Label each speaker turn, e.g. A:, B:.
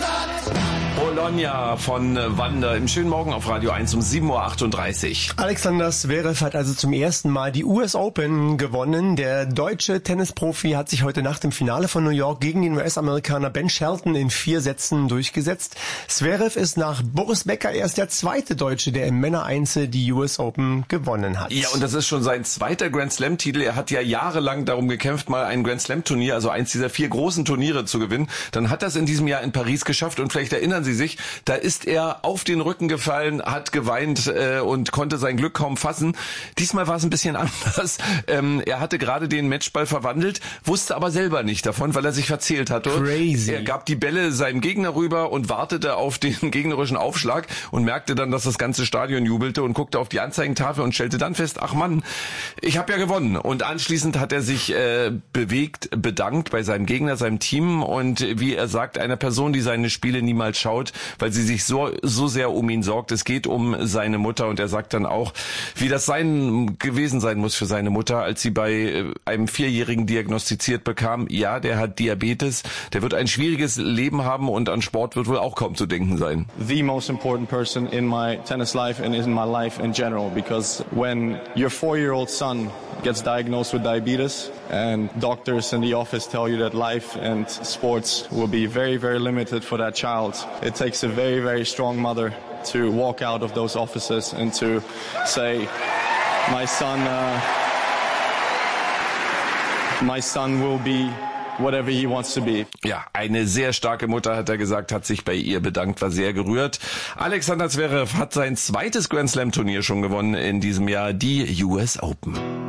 A: Bologna von Wander im schönen Morgen auf Radio 1 um 7.38 Uhr.
B: Alexander Zverev hat also zum ersten Mal die US Open gewonnen. Der deutsche Tennisprofi hat sich heute Nacht im Finale von New York gegen den US-Amerikaner Ben Shelton in 4 Sätzen durchgesetzt. Zverev ist nach Boris Becker erst der zweite Deutsche, der im Männereinzel die US Open gewonnen hat.
A: Ja, und das ist schon sein zweiter Grand Slam-Titel. Er hat ja jahrelang darum gekämpft, mal ein Grand Slam-Turnier, also eins dieser 4 großen Turniere zu gewinnen. Dann hat er es in diesem Jahr in Paris geschafft und vielleicht erinnern Sie sich, da ist er auf den Rücken gefallen, hat geweint und konnte sein Glück kaum fassen. Diesmal war es ein bisschen anders. Er hatte gerade den Matchball verwandelt, wusste aber selber nicht davon, weil er sich verzählt hatte.
B: Crazy.
A: Er gab die Bälle seinem Gegner rüber und wartete auf den gegnerischen Aufschlag und merkte dann, dass das ganze Stadion jubelte und guckte auf die Anzeigentafel und stellte dann fest, ach Mann, ich habe ja gewonnen. Und anschließend hat er sich bewegt, bedankt bei seinem Gegner, seinem Team und wie er sagt, einer Person, die seine Spiele niemals schaut, weil sie sich so sehr um ihn sorgt. Es geht um seine Mutter und er sagt dann auch, wie das gewesen sein muss für seine Mutter, als sie bei einem 4-Jährigen diagnostiziert bekam, ja, der hat Diabetes, der wird ein schwieriges Leben haben und an Sport wird wohl auch kaum zu denken sein.
C: The most important person in my tennis life and in my life in general, because when your 4-year-old son gets diagnosed with diabetes and doctors in the office tell you that life and sports will be very, very limited for that child, it takes a very, very strong mother to walk out of those offices and to say, my son will be whatever he wants to be.
A: Ja, eine sehr starke Mutter, hat er gesagt, hat sich bei ihr bedankt, war sehr gerührt. Alexander Zverev hat sein zweites Grand Slam Turnier schon gewonnen in diesem Jahr, die US Open.